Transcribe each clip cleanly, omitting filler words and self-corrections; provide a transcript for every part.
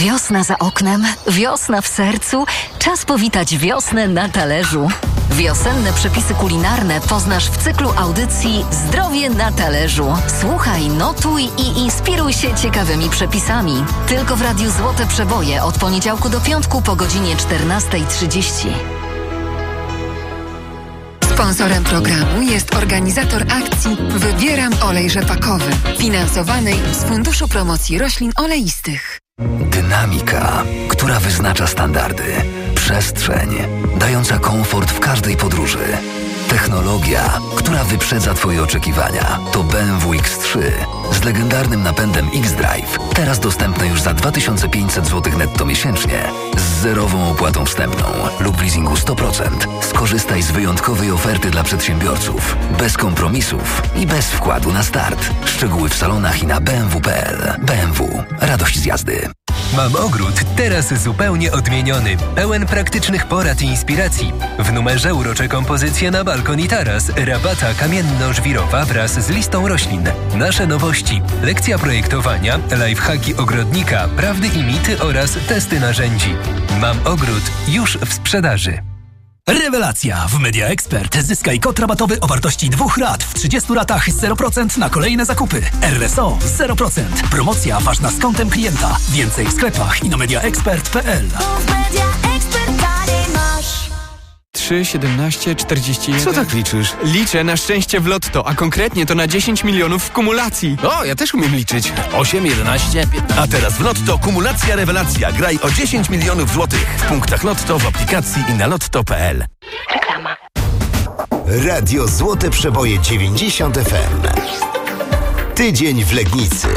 Wiosna za oknem, wiosna w sercu. Czas powitać wiosnę na talerzu. Wiosenne przepisy kulinarne poznasz w cyklu audycji Zdrowie na talerzu. Słuchaj, notuj i inspiruj się ciekawymi przepisami. Tylko w Radiu Złote Przeboje od poniedziałku do piątku po godzinie 14:30. Sponsorem programu jest organizator akcji Wybieram olej rzepakowy, finansowanej z Funduszu Promocji Roślin Oleistych. Dynamika, która wyznacza standardy. Przestrzeń, dająca komfort w każdej podróży. Technologia, która wyprzedza Twoje oczekiwania. To BMW X3 z legendarnym napędem X-Drive. Teraz dostępne już za 2500 zł netto miesięcznie. Z zerową opłatą wstępną lub w leasingu 100%. Skorzystaj z wyjątkowej oferty dla przedsiębiorców. Bez kompromisów i bez wkładu na start. Szczegóły w salonach i na bmw.pl. BMW. Radość z jazdy. Mam ogród teraz zupełnie odmieniony, pełen praktycznych porad i inspiracji. W numerze urocze kompozycje na balkon i taras, rabata kamienno-żwirowa wraz z listą roślin. Nasze nowości, lekcja projektowania, lifehacki ogrodnika, prawdy i mity oraz testy narzędzi. Mam ogród już w sprzedaży. Rewelacja! W Media Expert zyskaj kod rabatowy o wartości 2 rat w 30 ratach 0% na kolejne zakupy. RSO 0%. Promocja ważna z kontem klienta. Więcej w sklepach i na mediaexpert.pl. 3, 17, 41... Co tak liczysz? Liczę na szczęście w lotto, a konkretnie to na 10 milionów w kumulacji. O, ja też umiem liczyć. 8, 11, 15... A teraz w Lotto kumulacja rewelacja. Graj o 10 milionów złotych. W punktach Lotto, w aplikacji i na lotto.pl. Reklama. Radio Złote Przeboje 90 FM. Tydzień w Legnicy.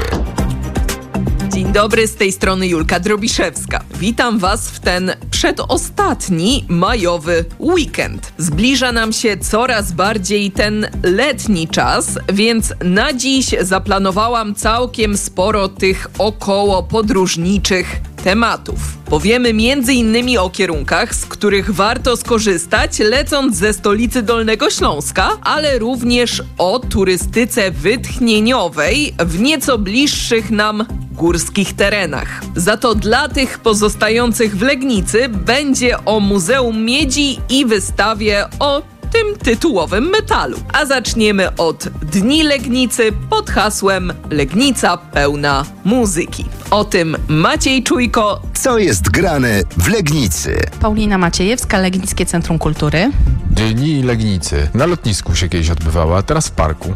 Dzień dobry, z tej strony Julka Drobiszewska. Witam Was w ten przedostatni majowy weekend. Zbliża nam się coraz bardziej ten letni czas, więc na dziś zaplanowałam całkiem sporo tych około podróżniczych tematów. Powiemy m.in. o kierunkach, z których warto skorzystać, lecąc ze stolicy Dolnego Śląska, ale również o turystyce wytchnieniowej w nieco bliższych nam górskich terenach. Za to dla tych pozostających w Legnicy będzie o Muzeum Miedzi i wystawie o tym tytułowym metalu. A zaczniemy od Dni Legnicy pod hasłem Legnica pełna muzyki. O tym Maciej Czujko. Co jest grane w Legnicy? Paulina Maciejewska, Legnickie Centrum Kultury. Dni Legnicy. Na lotnisku się kiedyś odbywała, a teraz w parku.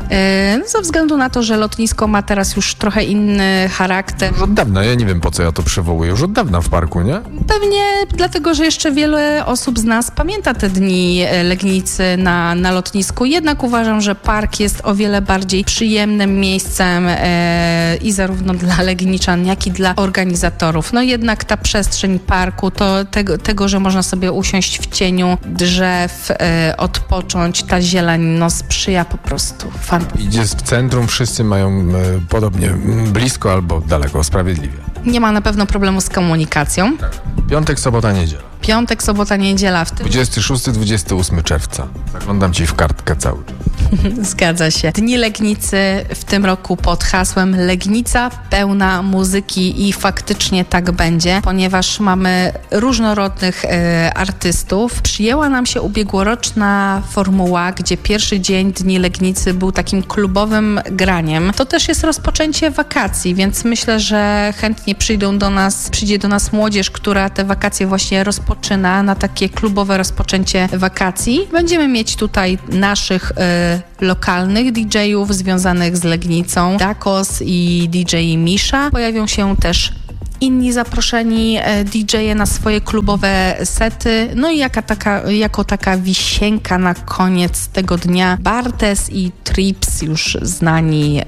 Ze względu na to, że lotnisko ma teraz już trochę inny charakter. Już od dawna, ja nie wiem po co ja to przywołuję, już od dawna w parku, nie? Pewnie dlatego, że jeszcze wiele osób z nas pamięta te dni Legnicy na lotnisku. Jednak uważam, że park jest o wiele bardziej przyjemnym miejscem i zarówno dla legniczan, jak i dla organizatorów. No jednak ta przestrzeń parku, to tego, że można sobie usiąść w cieniu drzew, odpocząć, ta zieleń sprzyja po prostu. Idzie w centrum, wszyscy mają podobnie blisko albo daleko, sprawiedliwie. Nie ma na pewno problemu z komunikacją. Tak. Piątek, sobota, niedziela. Piątek, sobota, niedziela. W tym... 26-28 czerwca. Zaglądam ci w kartkę cały czas. Zgadza się. Dni Legnicy w tym roku pod hasłem Legnica pełna muzyki i faktycznie tak będzie, ponieważ mamy różnorodnych artystów. Przyjęła nam się ubiegłoroczna formuła, gdzie pierwszy dzień Dni Legnicy był takim klubowym graniem. To też jest rozpoczęcie wakacji, więc myślę, że chętnie przyjdzie do nas młodzież, która te wakacje właśnie rozpoczyna na takie klubowe rozpoczęcie wakacji. Będziemy mieć tutaj naszych lokalnych DJ-ów związanych z Legnicą, Dakos i DJ Misza. Pojawią się też inni zaproszeni DJ-e na swoje klubowe sety. No i jako taka wisienka na koniec tego dnia Bartes i Trips, już znani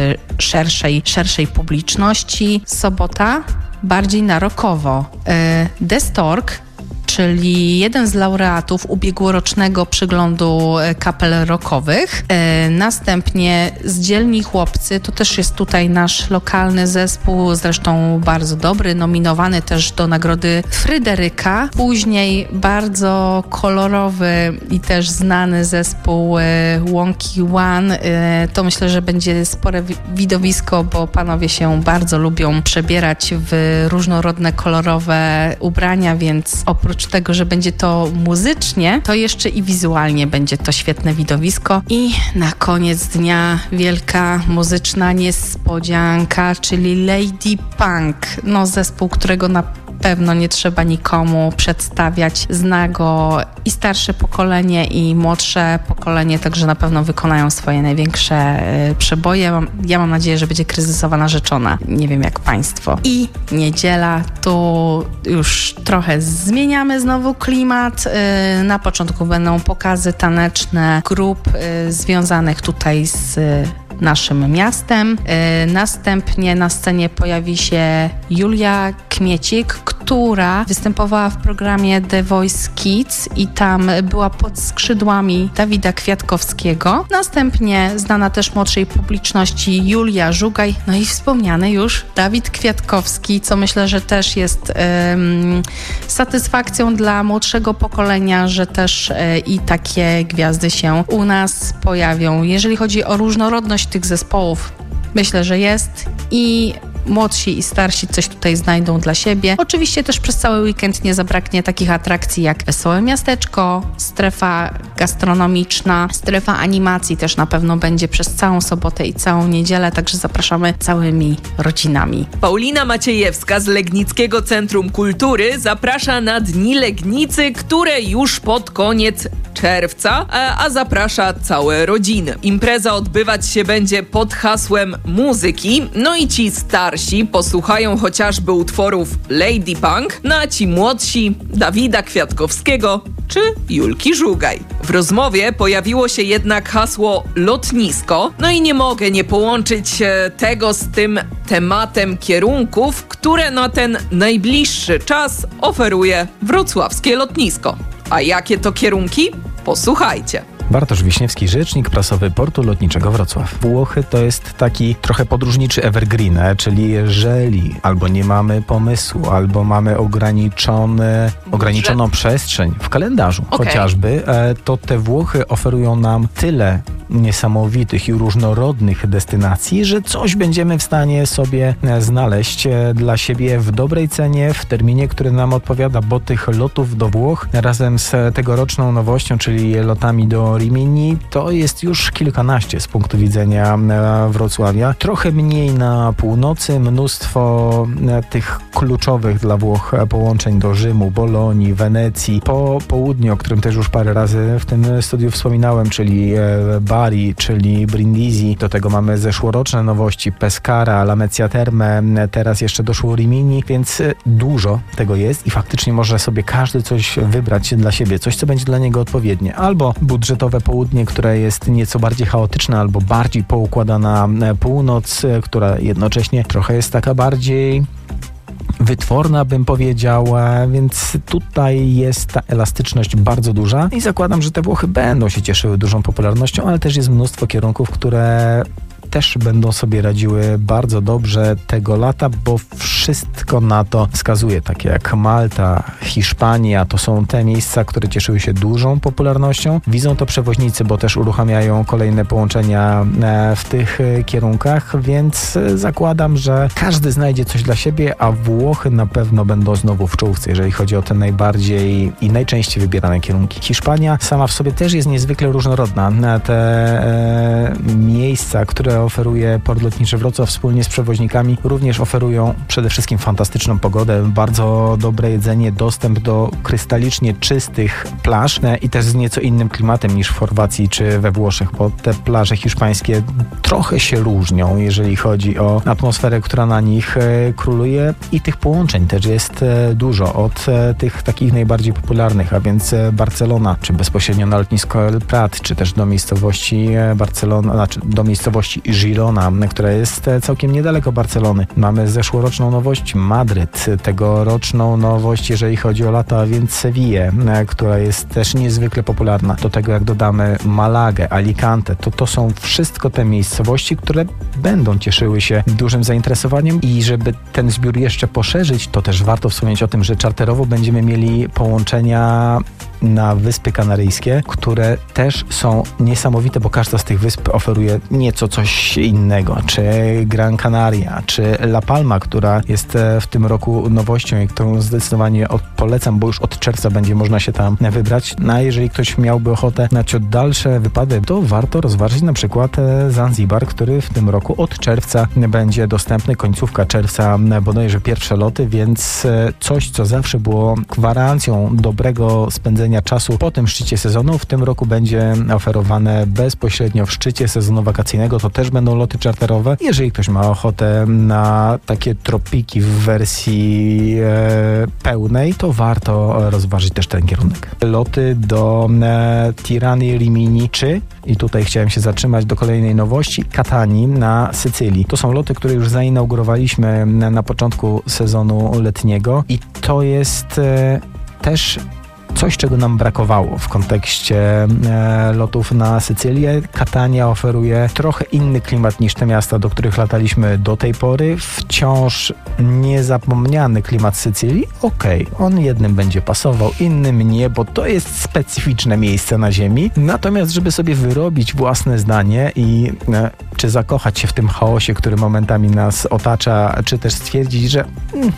szerszej publiczności. Sobota bardziej na rockowo. The Stork, czyli jeden z laureatów ubiegłorocznego przeglądu kapel rockowych. Następnie Zdzielni Chłopcy, to też jest tutaj nasz lokalny zespół, zresztą bardzo dobry, nominowany też do nagrody Fryderyka. Później bardzo kolorowy i też znany zespół Wonky One. To myślę, że będzie spore widowisko, bo panowie się bardzo lubią przebierać w różnorodne, kolorowe ubrania, więc oprócz tego, że będzie to muzycznie, to jeszcze i wizualnie będzie to świetne widowisko. I na koniec dnia wielka muzyczna niespodzianka, czyli Lady Punk. No, zespół, którego na pewno nie trzeba nikomu przedstawiać. Zna go i starsze pokolenie, i młodsze pokolenie, także na pewno wykonają swoje największe przeboje. Ja mam nadzieję, że będzie Kryzysowa Narzeczona. Nie wiem jak państwo. I niedziela, tu już trochę zmieniamy znowu klimat. Na początku będą pokazy taneczne grup związanych tutaj z naszym miastem. Następnie na scenie pojawi się Julia Kmiecik, która występowała w programie The Voice Kids i tam była pod skrzydłami Dawida Kwiatkowskiego. Następnie znana też młodszej publiczności Julia Żugaj, no i wspomniany już Dawid Kwiatkowski, co myślę, że też jest satysfakcją dla młodszego pokolenia, że też i takie gwiazdy się u nas pojawią. Jeżeli chodzi o różnorodność tych zespołów, myślę, że jest i młodsi i starsi coś tutaj znajdą dla siebie. Oczywiście też przez cały weekend nie zabraknie takich atrakcji jak Wesołe Miasteczko, strefa gastronomiczna, strefa animacji też na pewno będzie przez całą sobotę i całą niedzielę, także zapraszamy całymi rodzinami. Paulina Maciejewska z Legnickiego Centrum Kultury zaprasza na Dni Legnicy, które już pod koniec czerwca, a zaprasza całe rodziny. Impreza odbywać się będzie pod hasłem muzyki, no i ci starsi posłuchają chociażby utworów Lady Punk, no a ci młodsi Dawida Kwiatkowskiego czy Julki Żugaj. W rozmowie pojawiło się jednak hasło lotnisko, no i nie mogę nie połączyć tego z tym tematem kierunków, które na ten najbliższy czas oferuje wrocławskie lotnisko. A jakie to kierunki? Posłuchajcie. Bartosz Wiśniewski, rzecznik prasowy Portu Lotniczego Wrocław. Włochy to jest taki trochę podróżniczy evergreen, czyli jeżeli albo nie mamy pomysłu, albo mamy ograniczoną przestrzeń w kalendarzu chociażby, to te Włochy oferują nam tyle niesamowitych i różnorodnych destynacji, że coś będziemy w stanie sobie znaleźć dla siebie w dobrej cenie, w terminie, który nam odpowiada, bo tych lotów do Włoch razem z tegoroczną nowością, czyli lotami do Rimini, to jest już kilkanaście z punktu widzenia Wrocławia. Trochę mniej na północy, mnóstwo tych kluczowych dla Włoch połączeń do Rzymu, Bolonii, Wenecji, po południu, o którym też już parę razy w tym studiu wspominałem, czyli Bari, czyli Brindisi. Do tego mamy zeszłoroczne nowości, Pescara, Lamezia Terme, teraz jeszcze doszło Rimini, więc dużo tego jest i faktycznie może sobie każdy coś wybrać dla siebie, coś, co będzie dla niego odpowiednie. Albo budżetowe południe, które jest nieco bardziej chaotyczne, albo bardziej poukładana północ, która jednocześnie trochę jest taka bardziej wytworna, bym powiedział, więc tutaj jest ta elastyczność bardzo duża i zakładam, że te Włochy będą się cieszyły dużą popularnością, ale też jest mnóstwo kierunków, które też będą sobie radziły bardzo dobrze tego lata, bo wszystko na to wskazuje, takie jak Malta, Hiszpania, to są te miejsca, które cieszyły się dużą popularnością. Widzą to przewoźnicy, bo też uruchamiają kolejne połączenia w tych kierunkach, więc zakładam, że każdy znajdzie coś dla siebie, a Włochy na pewno będą znowu w czołówce, jeżeli chodzi o te najbardziej i najczęściej wybierane kierunki. Hiszpania sama w sobie też jest niezwykle różnorodna. Te miejsca, które oferuje Port Lotniczy Wrocław wspólnie z przewoźnikami, również oferują przede wszystkim fantastyczną pogodę, bardzo dobre jedzenie, dostęp do krystalicznie czystych plaż i też z nieco innym klimatem niż w Chorwacji czy we Włoszech, bo te plaże hiszpańskie trochę się różnią, jeżeli chodzi o atmosferę, która na nich króluje i tych połączeń też jest dużo, od tych takich najbardziej popularnych, a więc Barcelona, czy bezpośrednio na lotnisko El Prat, czy też do miejscowości Barcelona, do miejscowości Girona, która jest całkiem niedaleko Barcelony. Mamy zeszłoroczną nowość nowość Madryt, tegoroczną nowość, jeżeli chodzi o lata, a więc Sevillę, która jest też niezwykle popularna. Do tego jak dodamy Malagę, Alicante, to są wszystko te miejscowości, które będą cieszyły się dużym zainteresowaniem i żeby ten zbiór jeszcze poszerzyć, to też warto wspomnieć o tym, że czarterowo będziemy mieli połączenia na Wyspy Kanaryjskie, które też są niesamowite, bo każda z tych wysp oferuje nieco coś innego, czy Gran Canaria, czy La Palma, która jest w tym roku nowością i którą zdecydowanie polecam, bo już od czerwca będzie można się tam wybrać. A jeżeli ktoś miałby ochotę na ciut dalsze wypady, to warto rozważyć na przykład Zanzibar, który w tym roku od czerwca będzie dostępny, końcówka czerwca bodajże pierwsze loty, więc coś, co zawsze było gwarancją dobrego spędzenia czasu po tym szczycie sezonu, w tym roku będzie oferowane bezpośrednio w szczycie sezonu wakacyjnego. To też będą loty czarterowe. Jeżeli ktoś ma ochotę na takie tropiki w wersji pełnej, to warto rozważyć też ten kierunek. Loty do Tirany, Rimini i tutaj chciałem się zatrzymać do kolejnej nowości, Katanii na Sycylii. To są loty, które już zainaugurowaliśmy na początku sezonu letniego i to jest też coś, czego nam brakowało w kontekście lotów na Sycylię. Katania oferuje trochę inny klimat niż te miasta, do których lataliśmy do tej pory. Wciąż niezapomniany klimat Sycylii. On jednym będzie pasował, innym nie, bo to jest specyficzne miejsce na ziemi. Natomiast, żeby sobie wyrobić własne zdanie i czy zakochać się w tym chaosie, który momentami nas otacza, czy też stwierdzić, że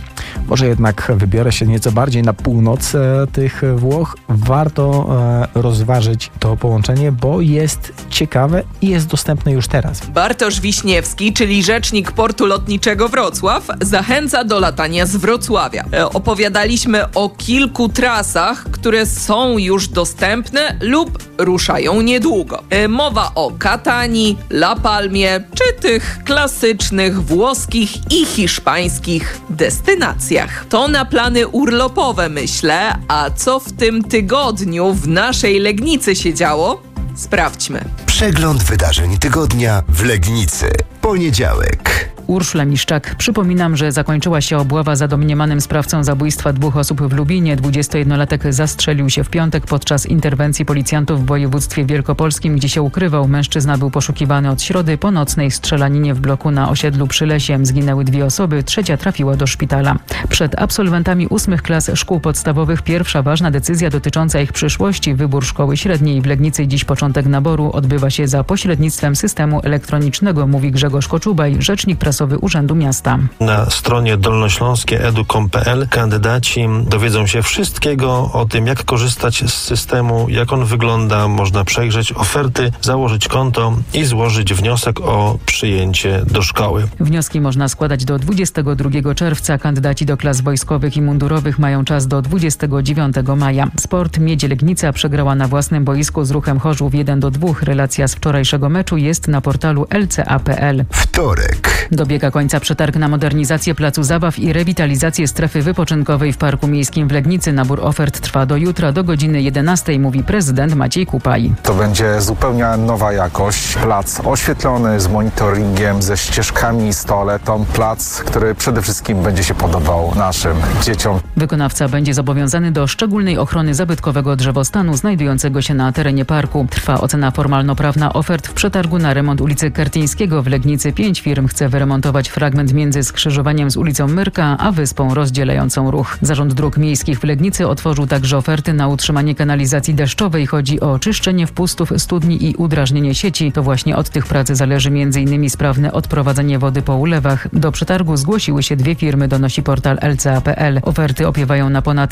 może jednak wybiorę się nieco bardziej na północ tych Włoch, warto rozważyć to połączenie, bo jest ciekawe i jest dostępne już teraz. Bartosz Wiśniewski, czyli rzecznik portu lotniczego Wrocław, zachęca do latania z Wrocławia. Opowiadaliśmy o kilku trasach, które są już dostępne lub ruszają niedługo. Mowa o Katanii, La Palmie, czy tych klasycznych włoskich i hiszpańskich destynacjach. To na plany urlopowe, myślę, a co w tym tygodniu w naszej Legnicy się działo? Sprawdźmy. Przegląd wydarzeń tygodnia w Legnicy. Poniedziałek. Urszula Miszczak. Przypominam, że zakończyła się obława za domniemanym sprawcą zabójstwa 2 osób w Lubinie. 21-latek zastrzelił się w piątek podczas interwencji policjantów w województwie wielkopolskim, gdzie się ukrywał. Mężczyzna był poszukiwany od środy. Po nocnej strzelaninie w bloku na osiedlu przy Lesie zginęły 2 osoby, 3 trafiła do szpitala. Przed absolwentami 8 klas szkół podstawowych pierwsza ważna decyzja dotycząca ich przyszłości. Wybór szkoły średniej w Legnicy. Dziś początek naboru odbywa się za pośrednictwem systemu elektronicznego, mówi Grzegorz Koczubaj, rzecznik prasowy Urzędu Miasta. Na stronie dolnośląskie.edu.pl kandydaci dowiedzą się wszystkiego o tym, jak korzystać z systemu, jak on wygląda. Można przejrzeć oferty, założyć konto i złożyć wniosek o przyjęcie do szkoły. Wnioski można składać do 22 czerwca. Kandydaci do klas wojskowych i mundurowych mają czas do 29 maja. Sport. Miedź Legnica przegrała na własnym boisku z Ruchem Chorzów 1-2. Relacja z wczorajszego meczu jest na portalu lca.pl. Wtorek. Dobiega końca przetarg na modernizację placu zabaw i rewitalizację strefy wypoczynkowej w Parku Miejskim w Legnicy. Nabór ofert trwa do jutra, do godziny 11, mówi prezydent Maciej Kupaj. To będzie zupełnie nowa jakość. Plac oświetlony, z monitoringiem, ze ścieżkami i z toaletą. Plac, który przede wszystkim będzie się podobał naszym dzieciom. Wykonawca będzie zobowiązany do szczególnej ochrony zabytkowego drzewostanu znajdującego się na terenie parku. Trwa ocena formalno-prawna ofert w przetargu na remont ulicy Kertyńskiego w Legnicy. 5 firm chce wyremontować fragment między skrzyżowaniem z ulicą Myrka a wyspą rozdzielającą ruch. Zarząd Dróg Miejskich w Legnicy otworzył także oferty na utrzymanie kanalizacji deszczowej. Chodzi o czyszczenie wpustów studni i udrażnienie sieci. To właśnie od tych prac zależy m.in. sprawne odprowadzenie wody po ulewach. Do przetargu zgłosiły się 2 firmy, donosi portal lca.pl. Oferty opiewają na ponad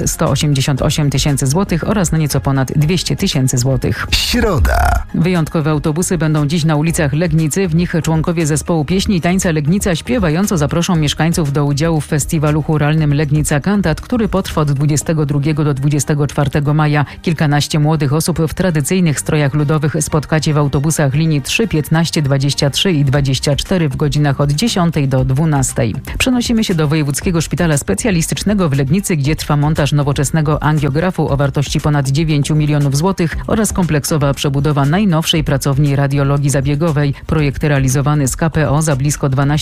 188 tysięcy złotych oraz na nieco ponad 200 tysięcy złotych. Środa. Wyjątkowe autobusy będą dziś na ulicach Legnicy. W nich członkowie zespołu pieśni i tańca Legnica śpiewająco zaproszą mieszkańców do udziału w festiwalu chóralnym Legnica Cantat, który potrwa od 22 do 24 maja. Kilkanaście młodych osób w tradycyjnych strojach ludowych spotkacie w autobusach linii 3, 15, 23 i 24 w godzinach od 10 do 12. Przenosimy się do Wojewódzkiego Szpitala Specjalistycznego w Legnicy, gdzie trwa montaż nowoczesnego angiografu o wartości ponad 9 milionów złotych oraz kompleksowa przebudowa najnowszej pracowni radiologii zabiegowej. Projekt realizowany z KPO za blisko 12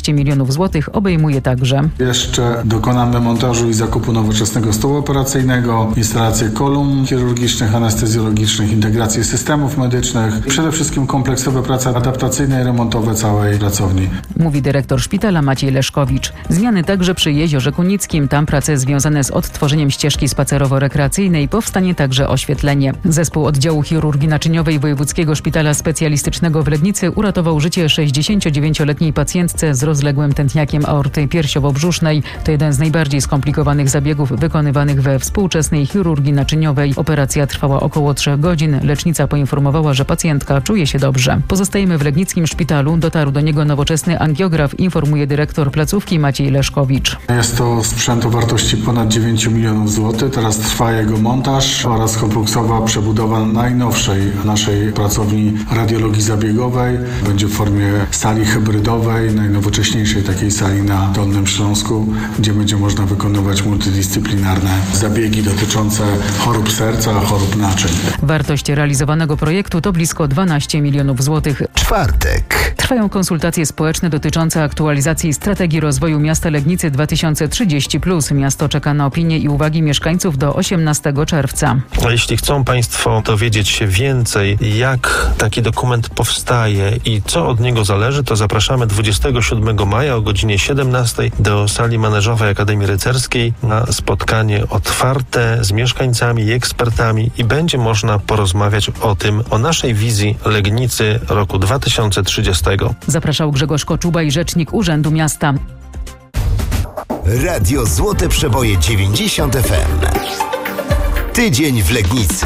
12 milionów złotych obejmuje także jeszcze dokonamy montażu i zakupu nowoczesnego stołu operacyjnego, instalację kolumn chirurgicznych, anestezjologicznych, integrację systemów medycznych. Przede wszystkim kompleksowe prace adaptacyjne i remontowe całej pracowni. Mówi dyrektor szpitala Maciej Leszkowicz. Zmiany także przy Jeziorze Kunickim. Tam prace związane z odtworzeniem ścieżki spacerowo-rekreacyjnej. Powstanie także oświetlenie. Zespół oddziału chirurgii naczyniowej Wojewódzkiego Szpitala Specjalistycznego w Legnicy uratował życie 69-letniej pacjentce z rozległym tętniakiem aorty piersiowo-brzusznej. To jeden z najbardziej skomplikowanych zabiegów wykonywanych we współczesnej chirurgii naczyniowej. Operacja trwała około 3 godzin. Lecznica poinformowała, że pacjentka czuje się dobrze. Pozostajemy w legnickim szpitalu. Dotarł do niego nowoczesny angiograf, informuje dyrektor placówki Maciej Leszkowicz. Jest to sprzęt o wartości ponad 9 milionów złotych. Teraz trwa jego montaż oraz kompleksowa przebudowa najnowszej naszej pracowni radiologii zabiegowej. Będzie w formie sali hybrydowej, najnowocześniejszej takiej sali na Dolnym Śląsku, gdzie będzie można wykonywać multidyscyplinarne zabiegi dotyczące chorób serca, chorób naczyń. Wartość realizowanego projektu to blisko 12 milionów złotych. Czwartek. Trwają konsultacje społeczne dotyczące aktualizacji strategii rozwoju miasta Legnicy 2030+. Miasto czeka na opinie i uwagi mieszkańców do 18 czerwca. A jeśli chcą Państwo dowiedzieć się więcej, jak taki dokument powstaje i co od niego zależy, to zapraszamy 27 maja o godzinie 17 do sali maneżowej Akademii Rycerskiej na spotkanie otwarte z mieszkańcami i ekspertami i będzie można porozmawiać o tym, o naszej wizji Legnicy roku 2030. Zapraszał Grzegorz Koczuba i rzecznik Urzędu Miasta. Radio Złote Przeboje 90 FM. Tydzień w Legnicy.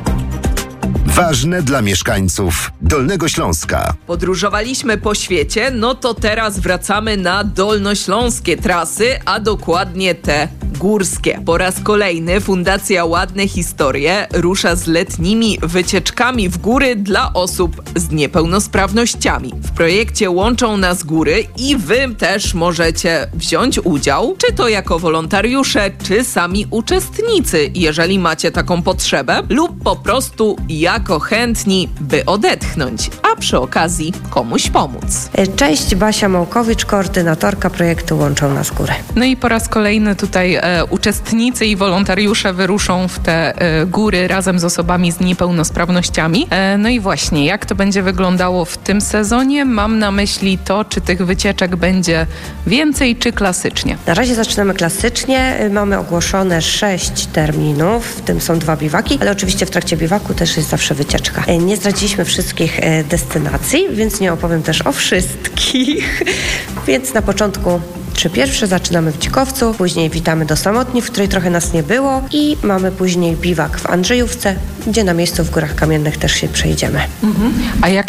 Ważne dla mieszkańców Dolnego Śląska. Podróżowaliśmy po świecie, no to teraz wracamy na dolnośląskie trasy, a dokładnie te górskie. Po raz kolejny Fundacja Ładne Historie rusza z letnimi wycieczkami w góry dla osób z niepełnosprawnościami. W projekcie Łączą Nas Góry i wy też możecie wziąć udział, czy to jako wolontariusze, czy sami uczestnicy, jeżeli macie taką potrzebę, lub po prostu jako chętni, by odetchnąć, a przy okazji komuś pomóc. Cześć, Basia Małkowicz, koordynatorka projektu Łączą Nas Góry. No i po raz kolejny tutaj uczestnicy i wolontariusze wyruszą w te góry razem z osobami z niepełnosprawnościami. No i właśnie, jak to będzie wyglądało w tym sezonie? Mam na myśli to, czy tych wycieczek będzie więcej, czy klasycznie? Na razie zaczynamy klasycznie. Mamy ogłoszone 6 terminów, w tym są 2 biwaki, ale oczywiście w trakcie biwaku też jest zawsze wycieczka. Nie zdradziliśmy wszystkich destynacji, więc nie opowiem też o wszystkich. Więc na początku 3 pierwsze zaczynamy w Dzikowcu, później witamy do Samotni, w której trochę nas nie było i mamy później biwak w Andrzejówce, gdzie na miejscu w Górach Kamiennych też się przejdziemy. A jak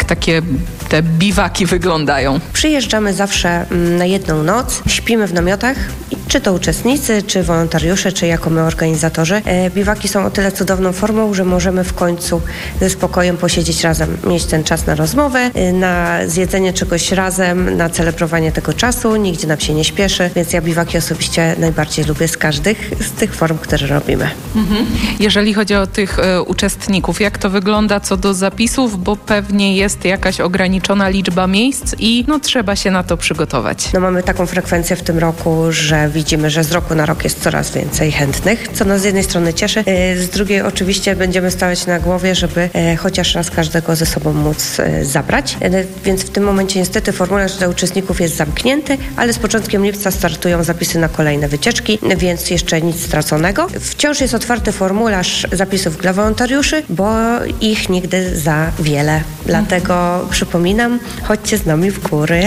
te biwaki wyglądają? Przyjeżdżamy zawsze na jedną noc, śpimy w namiotach, czy to uczestnicy, czy wolontariusze, czy jako my organizatorzy. Biwaki są o tyle cudowną formą, że możemy w końcu ze spokojem posiedzieć razem, mieć ten czas na rozmowę, na zjedzenie czegoś razem, na celebrowanie tego czasu, nigdzie nam się nie śpieszy, więc ja biwaki osobiście najbardziej lubię z tych form, które robimy. Jeżeli chodzi o tych uczestników, jak to wygląda co do zapisów, bo pewnie jest jakaś ograniczona liczba miejsc i trzeba się na to przygotować. Mamy taką frekwencję w tym roku, że widzimy, że z roku na rok jest coraz więcej chętnych, co nas z jednej strony cieszy, z drugiej oczywiście będziemy stawać na głowie, żeby chociaż raz każdego ze sobą móc zabrać, więc w tym momencie niestety formularz dla uczestników jest zamknięty, ale z początkiem lipca startują zapisy na kolejne wycieczki, więc jeszcze nic straconego. Wciąż jest otwarty formularz zapisów dla wolontariuszy, bo ich nigdy za wiele. Dlatego przypominam, chodźcie z nami w góry.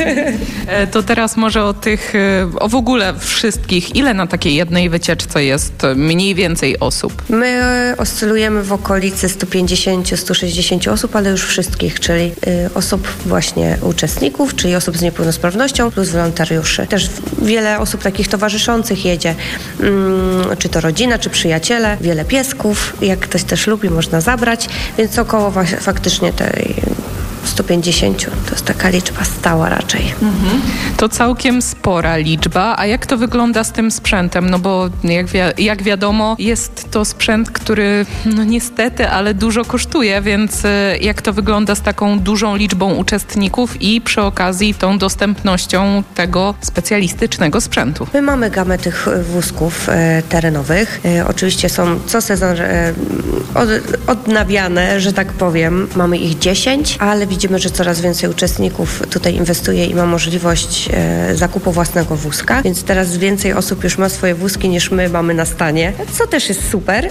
To teraz może o w ogóle wszystkich. Ile na takiej jednej wycieczce jest mniej więcej osób? My oscylujemy w okolicy 150-160 osób, ale już wszystkich, czyli osób właśnie uczestników, czyli osób z niepełnosprawnością plus wolontariuszy. Też wiele osób takich towarzyszących jedzie, czy to rodzina, czy przyjaciele, wiele piesków, jak ktoś też lubi, można zabrać, więc około faktycznie tej 150. To jest taka liczba stała raczej. To całkiem spora liczba. A jak to wygląda z tym sprzętem? No bo jak wiadomo, jest to sprzęt, który no niestety, ale dużo kosztuje, więc jak to wygląda z taką dużą liczbą uczestników i przy okazji tą dostępnością tego specjalistycznego sprzętu? My mamy gamę tych wózków terenowych. Oczywiście są co sezon odnawiane, że tak powiem. Mamy ich 10, ale widzimy, że coraz więcej uczestników tutaj inwestuje i ma możliwość zakupu własnego wózka, więc teraz więcej osób już ma swoje wózki niż my mamy na stanie, co też jest super,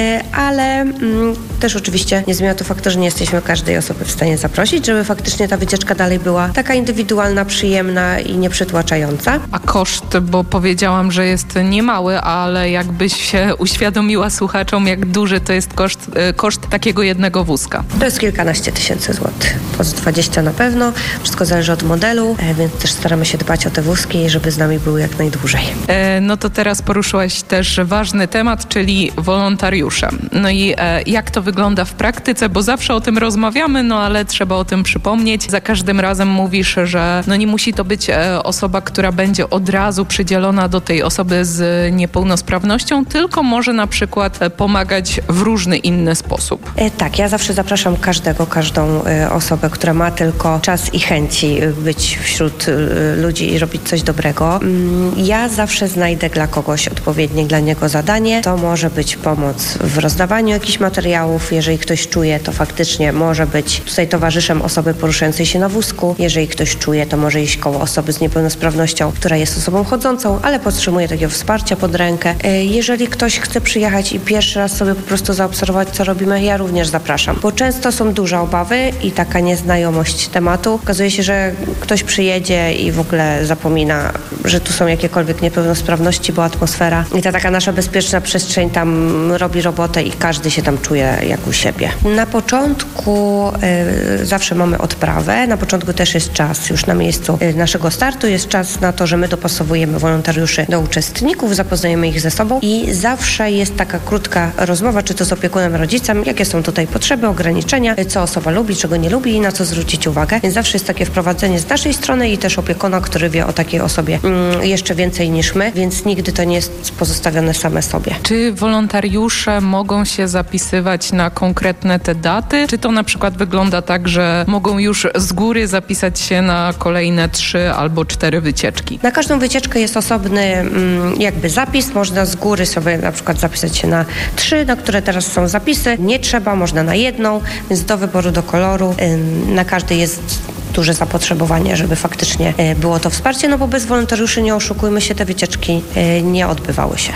ale też oczywiście nie zmienia to faktu, że nie jesteśmy każdej osoby w stanie zaprosić, żeby faktycznie ta wycieczka dalej była taka indywidualna, przyjemna i nieprzytłaczająca. A koszt, bo powiedziałam, że jest niemały, ale jakbyś się uświadomiła słuchaczom, jak duży to jest koszt takiego jednego wózka. To jest kilkanaście tysięcy złotych. Po 20 na pewno. Wszystko zależy od modelu, więc też staramy się dbać o te wózki, żeby z nami były jak najdłużej. No to teraz poruszyłaś też ważny temat, czyli wolontariusze. No i jak to wygląda w praktyce, bo zawsze o tym rozmawiamy, no ale trzeba o tym przypomnieć. Za każdym razem mówisz, że no nie musi to być osoba, która będzie od razu przydzielona do tej osoby z niepełnosprawnością, tylko może na przykład pomagać w różny inny sposób. Tak, ja zawsze zapraszam każdą osobę, która ma tylko czas i chęci być wśród ludzi i robić coś dobrego. Ja zawsze znajdę dla kogoś odpowiednie dla niego zadanie. To może być pomoc w rozdawaniu jakichś materiałów. Jeżeli ktoś czuje, to faktycznie może być tutaj towarzyszem osoby poruszającej się na wózku. Jeżeli ktoś czuje, to może iść koło osoby z niepełnosprawnością, która jest osobą chodzącą, ale potrzebuje takiego wsparcia pod rękę. Jeżeli ktoś chce przyjechać i pierwszy raz sobie po prostu zaobserwować, co robimy, ja również zapraszam. Bo często są duże obawy i taka nieznajomość tematu. Okazuje się, że ktoś przyjedzie i w ogóle zapomina, że tu są jakiekolwiek niepełnosprawności, bo atmosfera i ta taka nasza bezpieczna przestrzeń tam robi robotę i każdy się tam czuje jak u siebie. Na początku zawsze mamy odprawę. Na początku też jest czas już na miejscu naszego startu. Jest czas na to, że my dopasowujemy wolontariuszy do uczestników, zapoznajemy ich ze sobą i zawsze jest taka krótka rozmowa, czy to z opiekunem, rodzicem, jakie są tutaj potrzeby, ograniczenia, co osoba lubi, czego nie lubi i na co zwrócić uwagę. Więc zawsze jest takie wprowadzenie z naszej strony i też opiekuna, który wie o takiej osobie jeszcze więcej niż my, więc nigdy to nie jest pozostawione same sobie. Czy wolontariusze mogą się zapisywać na konkretne te daty? Czy to na przykład wygląda tak, że mogą już z góry zapisać się na kolejne 3 albo 4 wycieczki? Na każdą wycieczkę jest osobny jakby zapis. Można z góry sobie na przykład zapisać się na 3, na które teraz są zapisy. Nie trzeba, można na 1, więc do wyboru, do koloru. Na każdy jest duże zapotrzebowanie, żeby faktycznie było to wsparcie, no bo bez wolontariuszy, nie oszukujmy się, te wycieczki nie odbywały się.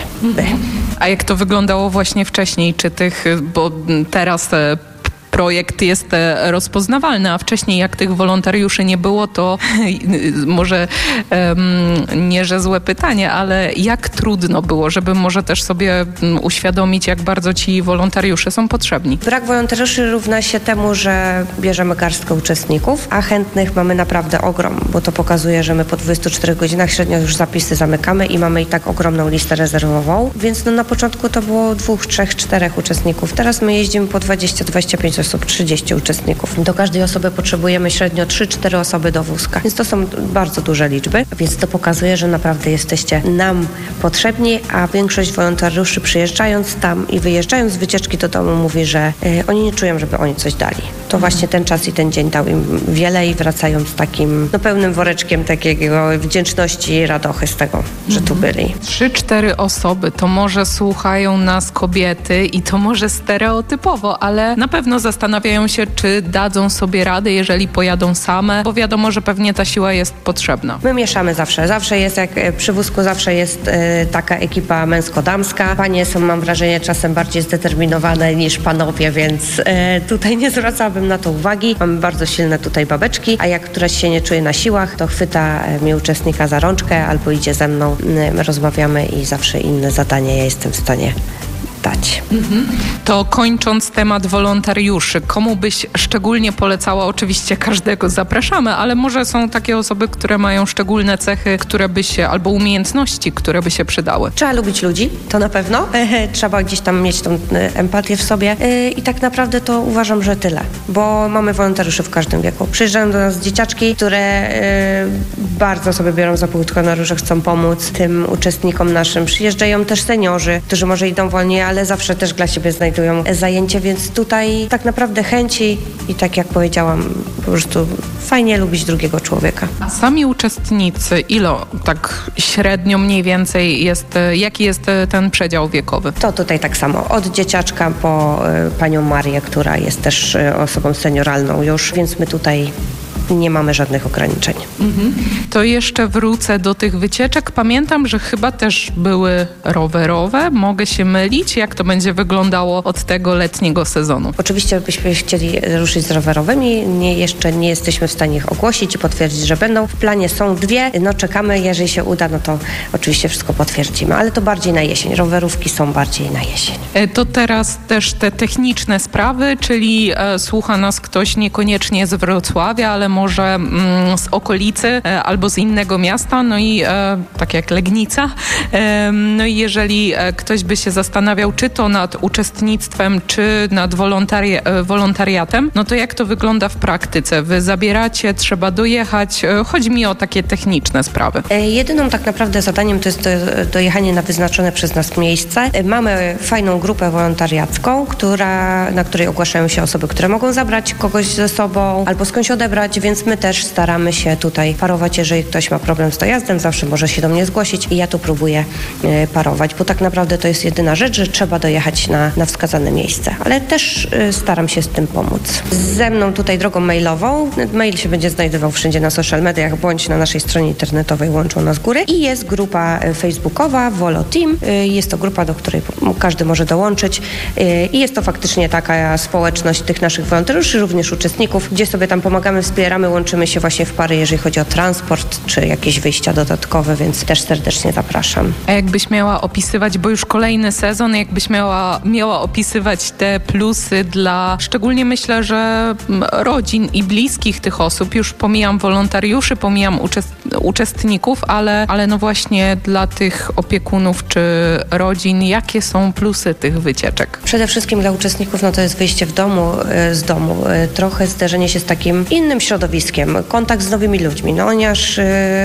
A jak to wyglądało właśnie wcześniej? Czy bo teraz projekt jest rozpoznawalny, a wcześniej jak tych wolontariuszy nie było, to może nie, że złe pytanie, ale jak trudno było, żeby może też sobie uświadomić, jak bardzo ci wolontariusze są potrzebni? Brak wolontariuszy równa się temu, że bierzemy garstkę uczestników, a chętnych mamy naprawdę ogrom, bo to pokazuje, że my po 24 godzinach średnio już zapisy zamykamy i mamy i tak ogromną listę rezerwową, więc na początku to było 2, 3, 4 uczestników. Teraz my jeździmy po 20, 25 osób, 30 uczestników. Do każdej osoby potrzebujemy średnio 3-4 osoby do wózka, więc to są bardzo duże liczby, więc to pokazuje, że naprawdę jesteście nam potrzebni, a większość wolontariuszy przyjeżdżając tam i wyjeżdżając z wycieczki do domu mówi, że oni nie czują, żeby oni coś dali. To właśnie ten czas i ten dzień dał im wiele i wracają z takim pełnym woreczkiem takiego wdzięczności i radochy z tego, że tu byli. 3-4 osoby, to może słuchają nas kobiety i to może stereotypowo, ale na pewno zastanawiają się, czy dadzą sobie radę, jeżeli pojadą same, bo wiadomo, że pewnie ta siła jest potrzebna. My mieszamy zawsze. Zawsze jest, jak przy wózku, zawsze jest taka ekipa męsko-damska. Panie są, mam wrażenie, czasem bardziej zdeterminowane niż panowie, więc tutaj nie zwracałabym na to uwagi. Mamy bardzo silne tutaj babeczki, a jak któraś się nie czuje na siłach, to chwyta mnie uczestnika za rączkę albo idzie ze mną. My rozmawiamy i zawsze inne zadanie ja jestem w stanie stać. To kończąc temat wolontariuszy, komu byś szczególnie polecała? Oczywiście każdego zapraszamy, ale może są takie osoby, które mają szczególne cechy, które by się, albo umiejętności, które by się przydały. Trzeba lubić ludzi, to na pewno. Trzeba gdzieś tam mieć tą empatię w sobie i tak naprawdę to uważam, że tyle, bo mamy wolontariuszy w każdym wieku. Przyjeżdżają do nas dzieciaczki, które bardzo sobie biorą za półtko na róże, chcą pomóc tym uczestnikom naszym. Przyjeżdżają też seniorzy, którzy może idą wolniej, ale zawsze też dla siebie znajdują zajęcie, więc tutaj tak naprawdę chęci i tak jak powiedziałam, po prostu fajnie lubić drugiego człowieka. A sami uczestnicy, tak średnio mniej więcej jaki jest ten przedział wiekowy? To tutaj tak samo, od dzieciaczka po panią Marię, która jest też osobą senioralną już, więc my tutaj nie mamy żadnych ograniczeń. To jeszcze wrócę do tych wycieczek. Pamiętam, że chyba też były rowerowe. Mogę się mylić? Jak to będzie wyglądało od tego letniego sezonu? Oczywiście byśmy chcieli ruszyć z rowerowymi. Jeszcze nie jesteśmy w stanie ich ogłosić i potwierdzić, że będą. W planie są 2. Czekamy. Jeżeli się uda, to oczywiście wszystko potwierdzimy. Ale to bardziej na jesień. Rowerówki są bardziej na jesień. To teraz też te techniczne sprawy, czyli słucha nas ktoś niekoniecznie z Wrocławia, ale może z okolicy albo z innego miasta, tak jak Legnica. I jeżeli ktoś by się zastanawiał, czy to nad uczestnictwem, czy nad wolontariatem, to jak to wygląda w praktyce? Wy zabieracie, trzeba dojechać. Chodzi mi o takie techniczne sprawy. Jedyną tak naprawdę zadaniem to jest dojechanie na wyznaczone przez nas miejsce. Mamy fajną grupę wolontariacką, na której ogłaszają się osoby, które mogą zabrać kogoś ze sobą albo skądś odebrać, więc my też staramy się tutaj parować. Jeżeli ktoś ma problem z dojazdem, zawsze może się do mnie zgłosić i ja tu próbuję parować, bo tak naprawdę to jest jedyna rzecz, że trzeba dojechać na wskazane miejsce, ale też staram się z tym pomóc. Ze mną tutaj drogą mailową. Mail się będzie znajdował wszędzie na social mediach, bądź na naszej stronie internetowej Łączą Nas Góry i jest grupa facebookowa Volo Team. Jest to grupa, do której każdy może dołączyć i jest to faktycznie taka społeczność tych naszych wolontariuszy, również uczestników, gdzie sobie tam pomagamy, wspieramy, łączymy się właśnie w pary, jeżeli chodzi o transport czy jakieś wyjścia dodatkowe, więc też serdecznie zapraszam. A jakbyś miała opisywać, bo już kolejny sezon, jakbyś miała opisywać te plusy dla, szczególnie myślę, że rodzin i bliskich tych osób, już pomijam wolontariuszy, pomijam uczestników, ale właśnie dla tych opiekunów czy rodzin, jakie są plusy tych wycieczek? Przede wszystkim dla uczestników to jest wyjście z domu, trochę zderzenie się z takim innym środowiskiem, kontakt z nowymi ludźmi. Oni aż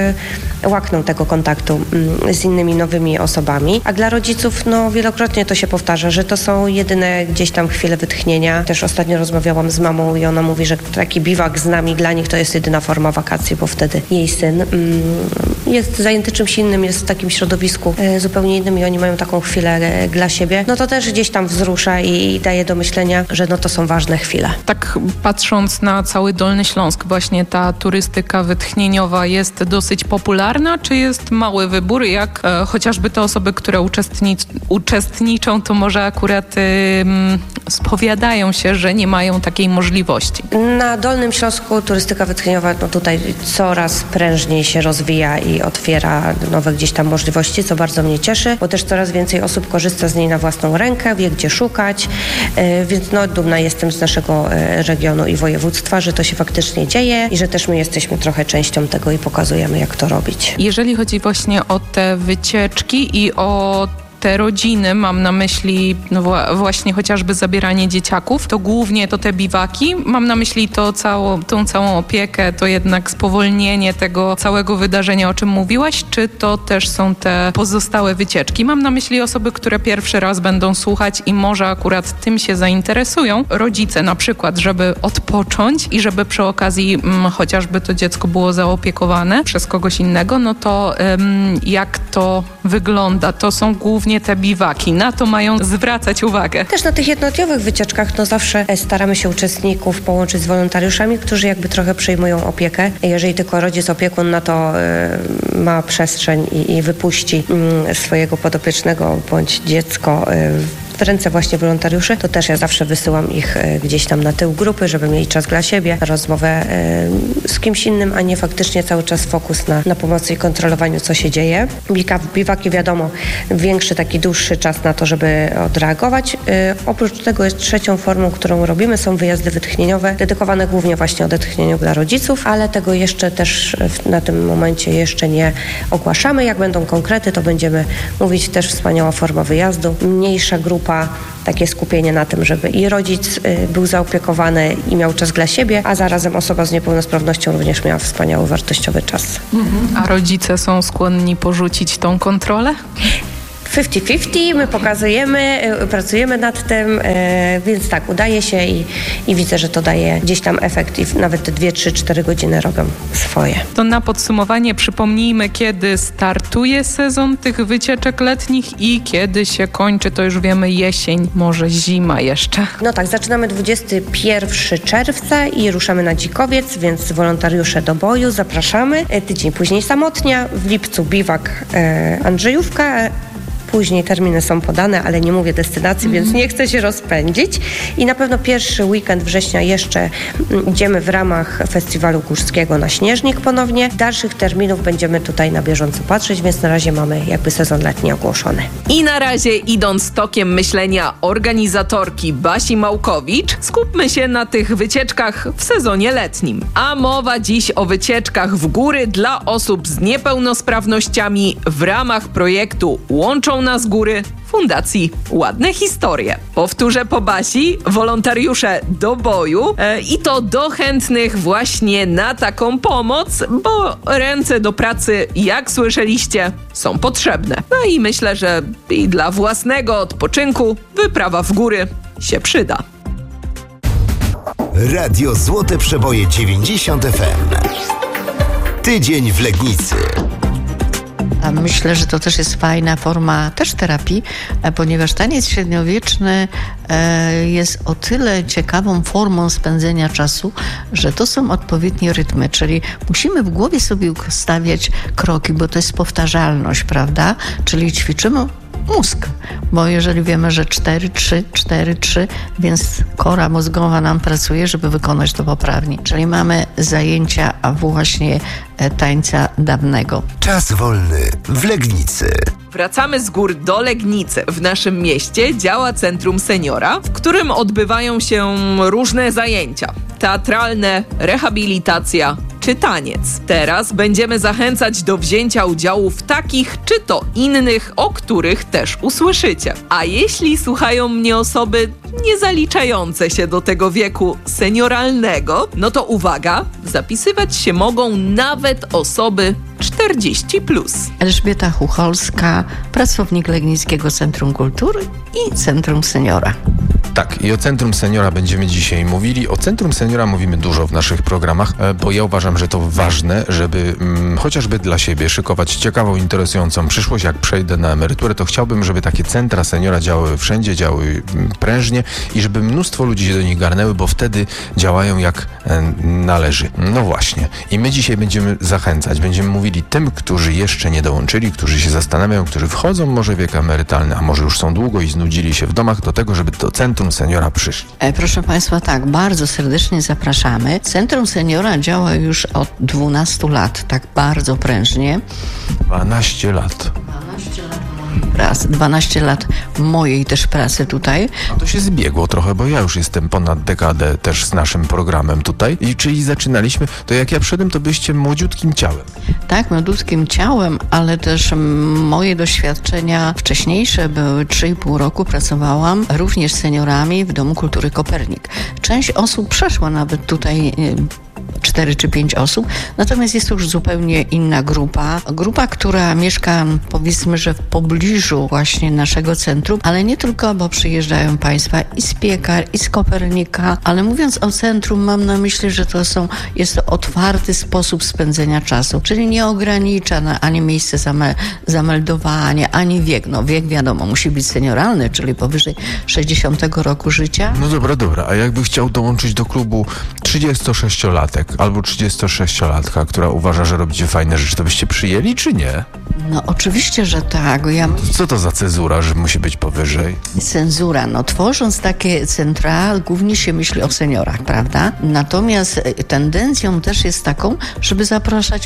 łakną tego kontaktu z innymi nowymi osobami. A dla rodziców wielokrotnie to się powtarza, że to są jedyne gdzieś tam chwile wytchnienia. Też ostatnio rozmawiałam z mamą i ona mówi, że taki biwak z nami dla nich to jest jedyna forma wakacji, bo wtedy jej syn jest zajęty czymś innym, jest w takim środowisku zupełnie innym i oni mają taką chwilę dla siebie. To też gdzieś tam wzrusza i daje do myślenia, że to są ważne chwile. Tak patrząc na cały Dolny Śląsk, właśnie ta turystyka wytchnieniowa jest dosyć popularna, czy jest mały wybór, jak chociażby te osoby, które uczestniczą, to może akurat spowiadają się, że nie mają takiej możliwości? Na Dolnym Śląsku turystyka wytchnieniowa tutaj coraz prężniej się rozwija i otwiera nowe gdzieś tam możliwości, co bardzo mnie cieszy, bo też coraz więcej osób korzysta z niej na własną rękę, wie gdzie szukać, więc dumna jestem z naszego regionu i województwa, że to się faktycznie dzieje i że też my jesteśmy trochę częścią tego i pokazujemy, jak to robić. Jeżeli chodzi właśnie o te wycieczki i o te rodziny, mam na myśli właśnie chociażby zabieranie dzieciaków, to głównie to te biwaki, mam na myśli tą całą opiekę, to jednak spowolnienie tego całego wydarzenia, o czym mówiłaś, czy to też są te pozostałe wycieczki? Mam na myśli osoby, które pierwszy raz będą słuchać i może akurat tym się zainteresują. Rodzice na przykład, żeby odpocząć i żeby przy okazji chociażby to dziecko było zaopiekowane przez kogoś innego, to jak to wygląda? To są głównie te biwaki. Na to mają zwracać uwagę. Też na tych jednodniowych wycieczkach zawsze staramy się uczestników połączyć z wolontariuszami, którzy jakby trochę przejmują opiekę. Jeżeli tylko rodzic, opiekun na to ma przestrzeń i wypuści swojego podopiecznego bądź dziecko w ręce właśnie wolontariuszy, to też ja zawsze wysyłam ich gdzieś tam na tył grupy, żeby mieli czas dla siebie, rozmowę z kimś innym, a nie faktycznie cały czas fokus na pomocy i kontrolowaniu, co się dzieje. Biwaki, wiadomo, większy, taki dłuższy czas na to, żeby odreagować. Oprócz tego jest trzecią formą, którą robimy, są wyjazdy wytchnieniowe, dedykowane głównie właśnie odetchnieniu dla rodziców, ale tego jeszcze też na tym momencie jeszcze nie ogłaszamy. Jak będą konkrety, to będziemy mówić. Też wspaniała forma wyjazdu. Mniejsza grupa, takie skupienie na tym, żeby i rodzic był zaopiekowany i miał czas dla siebie, a zarazem osoba z niepełnosprawnością również miała wspaniały, wartościowy czas. A rodzice są skłonni porzucić tą kontrolę? 50-50, my pokazujemy, pracujemy nad tym, więc tak, udaje się i widzę, że to daje gdzieś tam efekt i nawet te 2, 3, 4 godziny robią swoje. To na podsumowanie przypomnijmy, kiedy startuje sezon tych wycieczek letnich i kiedy się kończy, to już wiemy, jesień, może zima jeszcze. No tak, zaczynamy 21 czerwca i ruszamy na Dzikowiec, więc wolontariusze do boju, zapraszamy. Tydzień później Samotnia, w lipcu biwak Andrzejówka. Później terminy są podane, ale nie mówię destynacji, więc nie chcę się rozpędzić. I na pewno pierwszy weekend września jeszcze idziemy w ramach Festiwalu Górskiego na Śnieżnik ponownie. Dalszych terminów będziemy tutaj na bieżąco patrzeć, więc na razie mamy jakby sezon letni ogłoszony. I na razie, idąc tokiem myślenia organizatorki Basi Małkowicz, skupmy się na tych wycieczkach w sezonie letnim. A mowa dziś o wycieczkach w góry dla osób z niepełnosprawnościami w ramach projektu Łączą nas góry Fundacji Ładne Historie. Powtórzę po Basi, wolontariusze do boju i to do chętnych właśnie na taką pomoc, bo ręce do pracy, jak słyszeliście, są potrzebne. No i myślę, że i dla własnego odpoczynku wyprawa w góry się przyda. Radio Złote Przeboje 90 FM. Tydzień w Legnicy. A myślę, że to też jest fajna forma też terapii, ponieważ taniec średniowieczny jest o tyle ciekawą formą spędzenia czasu, że to są odpowiednie rytmy, czyli musimy w głowie sobie ustawiać kroki, bo to jest powtarzalność, prawda? Czyli ćwiczymy mózg, bo jeżeli wiemy, że 4-3, więc kora mózgowa nam pracuje, żeby wykonać to poprawnie. Czyli mamy zajęcia właśnie tańca dawnego. Czas wolny w Legnicy. Wracamy z gór do Legnicy. W naszym mieście działa Centrum Seniora, w którym odbywają się różne zajęcia. Teatralne, rehabilitacja czy taniec. Teraz będziemy zachęcać do wzięcia udziału w takich czy to innych, o których też usłyszycie. A jeśli słuchają mnie osoby nie zaliczające się do tego wieku senioralnego, no to uwaga, zapisywać się mogą nawet osoby 40+. Elżbieta Chucholska, pracownik Legnickiego Centrum Kultury i Centrum Seniora. Tak, i o Centrum Seniora będziemy dzisiaj mówili. O Centrum Seniora mówimy dużo w naszych programach, bo ja uważam, że to ważne, żeby chociażby dla siebie szykować ciekawą, interesującą przyszłość. Jak przejdę na emeryturę, to chciałbym, żeby takie centra seniora działały wszędzie, działały prężnie i żeby mnóstwo ludzi się do nich garnęły, bo wtedy działają jak należy. No właśnie. I my dzisiaj będziemy zachęcać, będziemy mówili tym, którzy jeszcze nie dołączyli, którzy się zastanawiają, którzy wchodzą może w wiek emerytalny, a może już są długo i znudzili się w domach, do tego, żeby do Centrum Seniora przyszli. Proszę Państwa, tak, bardzo serdecznie zapraszamy. Centrum Seniora działa już od 12 lat, tak bardzo prężnie. 12 lat. 12 lat mojej też pracy tutaj. A to się zbiegło trochę, bo ja już jestem ponad dekadę też z naszym programem tutaj. I czyli zaczynaliśmy, to jak ja przyszedłem, to byliście młodziutkim ciałem. Tak, młodziutkim ciałem, ale też moje doświadczenia wcześniejsze były 3,5 roku pracowałam również z seniorami w Domu Kultury Kopernik. Część osób przeszła nawet tutaj 4 czy 5 osób, natomiast jest to już zupełnie inna grupa. Grupa, która mieszka, powiedzmy, że w pobliżu właśnie naszego centrum, ale nie tylko, bo przyjeżdżają Państwa i z Piekar, i z Kopernika, ale mówiąc o centrum, mam na myśli, że jest to otwarty sposób spędzenia czasu, czyli nie ogranicza ani miejsce zameldowania, ani wiek. No wiek wiadomo, musi być senioralny, czyli powyżej 60 roku życia. No dobra, a jakby chciał dołączyć do klubu 36-latek, albo 36-latka, która uważa, że robicie fajne rzeczy, to byście przyjęli, czy nie? No oczywiście, że tak. Co to za cezura, że musi być powyżej? Cenzura. No tworząc takie centra, głównie się myśli o seniorach, prawda? Natomiast tendencją też jest taką, żeby zapraszać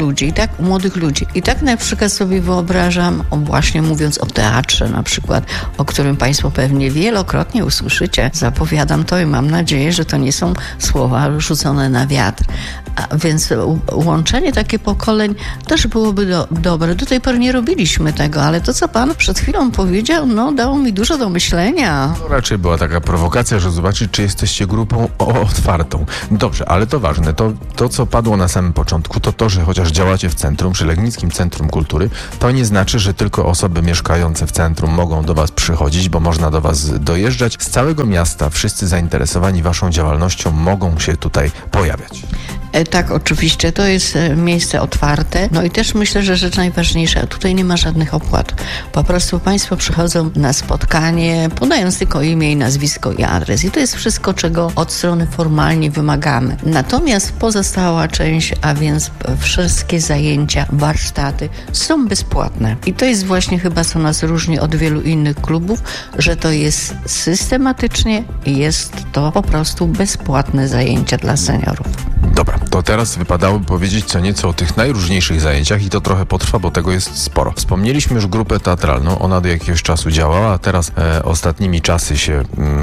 młodych ludzi. I tak na przykład sobie wyobrażam, właśnie mówiąc o teatrze na przykład, o którym Państwo pewnie wielokrotnie usłyszycie, zapowiadam to i mam nadzieję, że to nie są słowa rzucone na wiatr. A więc łączenie takie pokoleń też byłoby dobre. Do tej pory nie robiliśmy tego, ale to, co pan przed chwilą powiedział, no dało mi dużo do myślenia. No, raczej była taka prowokacja, że zobaczyć, czy jesteście grupą otwartą. Dobrze, ale to ważne. To, co padło na samym początku, to, że chociaż działacie w centrum, przy Legnickim Centrum Kultury, to nie znaczy, że tylko osoby mieszkające w centrum mogą do was przychodzić, bo można do was dojeżdżać. Z całego miasta wszyscy zainteresowani waszą działalnością mogą się tutaj pojawiać. Tak, oczywiście, to jest miejsce otwarte. No i też myślę, że rzecz najważniejsza, tutaj nie ma żadnych opłat. Po prostu Państwo przychodzą na spotkanie, podając tylko imię i nazwisko i adres. I to jest wszystko, czego od strony formalnie wymagamy. Natomiast pozostała część, a więc wszystkie zajęcia, warsztaty są bezpłatne. I to jest właśnie chyba, co nas różni od wielu innych klubów, że to jest systematycznie i jest to po prostu bezpłatne zajęcia dla seniorów. Dobra, to teraz wypadałoby powiedzieć co nieco o tych najróżniejszych zajęciach i to trochę potrwa, bo tego jest sporo. Wspomnieliśmy już grupę teatralną, ona do jakiegoś czasu działała, a teraz ostatnimi czasy się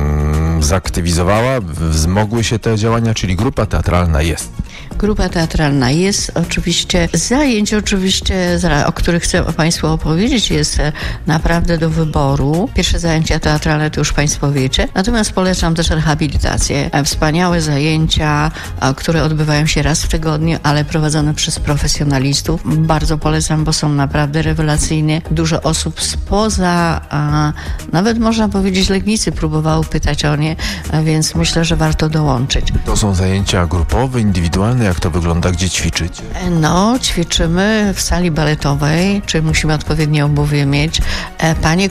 zaktywizowała, wzmogły się te działania, czyli grupa teatralna jest. Grupa teatralna jest oczywiście, zajęć oczywiście, o których chcę Państwu opowiedzieć, jest naprawdę do wyboru. Pierwsze zajęcia teatralne to już Państwo wiecie, natomiast polecam też rehabilitację. Wspaniałe zajęcia, które odbywają się raz w tygodniu, ale prowadzone przez profesjonalistów. Bardzo polecam, bo są naprawdę rewelacyjne. Dużo osób spoza, nawet można powiedzieć Legnicy, próbowało pytać o nie, więc myślę, że warto dołączyć. To są zajęcia grupowe, indywidualne, jak to wygląda, gdzie ćwiczycie? No, ćwiczymy w sali baletowej, czyli musimy odpowiednie obuwie mieć. Pani,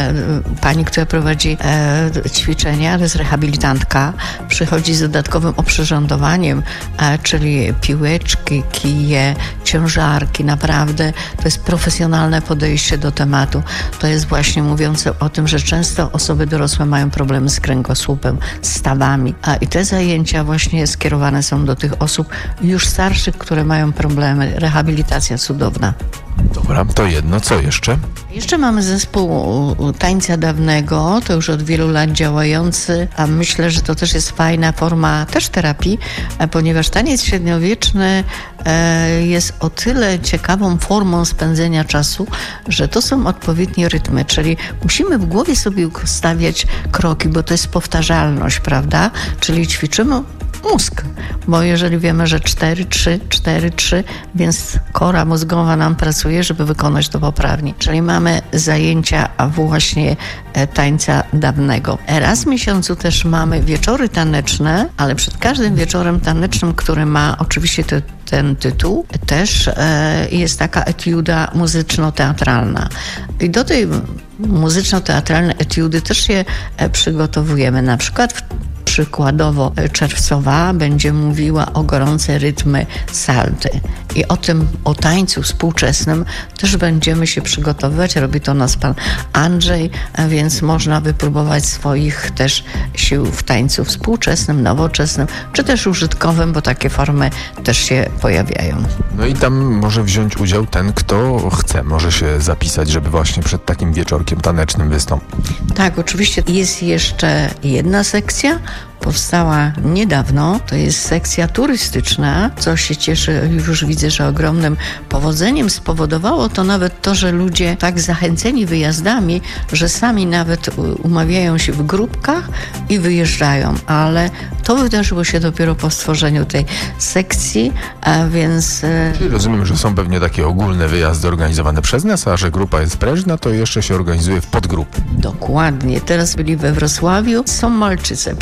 która prowadzi ćwiczenia, to jest rehabilitantka, przychodzi z dodatkowym oprzyrządowaniem, czyli piłeczki, kije, ciężarki, naprawdę to jest profesjonalne podejście do tematu. To jest właśnie mówiące o tym, że często osoby dorosłe mają problemy z kręgosłupem, z stawami, i te zajęcia właśnie skierowane są do tych osób już starszych, które mają problemy. Rehabilitacja cudowna. Dobra, to jedno. Co jeszcze? Jeszcze mamy zespół tańca dawnego, to już od wielu lat działający, a myślę, że to też jest fajna forma też terapii, ponieważ taniec średniowieczny jest o tyle ciekawą formą spędzenia czasu, że to są odpowiednie rytmy, czyli musimy w głowie sobie stawiać kroki, bo to jest powtarzalność, prawda? Czyli ćwiczymy mózg, bo jeżeli wiemy, że 4-3, więc kora mózgowa nam pracuje, żeby wykonać to poprawnie. Czyli mamy zajęcia właśnie tańca dawnego. Raz w miesiącu też mamy wieczory taneczne, ale przed każdym wieczorem tanecznym, który ma oczywiście ten tytuł, też jest taka etiuda muzyczno-teatralna. I do tej muzyczno-teatralnej etiudy też się przygotowujemy. Na przykład przykładowo czerwcowa będzie mówiła o gorące rytmy salty. I o tańcu współczesnym też będziemy się przygotowywać. Robi to nas pan Andrzej, więc można wypróbować swoich też sił w tańcu współczesnym, nowoczesnym, czy też użytkowym, bo takie formy też się pojawiają. No i tam może wziąć udział ten, kto chce. Może się zapisać, żeby właśnie przed takim wieczorkiem tanecznym wystąpić. Tak, oczywiście jest jeszcze jedna sekcja, powstała niedawno, to jest sekcja turystyczna, co się cieszy, już widzę, że ogromnym powodzeniem spowodowało to nawet to, że ludzie tak zachęceni wyjazdami, że sami nawet umawiają się w grupkach i wyjeżdżają, ale to wydarzyło się dopiero po stworzeniu tej sekcji, a więc... Czyli rozumiem, że są pewnie takie ogólne wyjazdy organizowane przez nas, a że grupa jest prężna, to jeszcze się organizuje w podgrupy. Dokładnie. Teraz byli we Wrocławiu, są Malczyce, w Szczecinie,